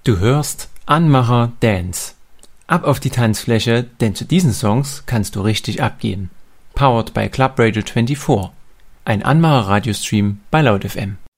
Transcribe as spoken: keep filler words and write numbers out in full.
Du hörst Anmacher Dance. Ab auf die Tanzfläche, denn zu diesen Songs kannst du richtig abgehen. Powered by Club Radio vierundzwanzig. Ein Anmacher Radiostream bei Laut F M.